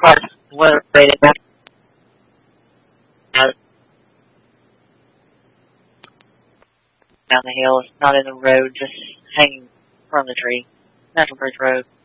car's weather rated down the hill. It's not in the road, just hanging from the tree. Natural Bridge Road.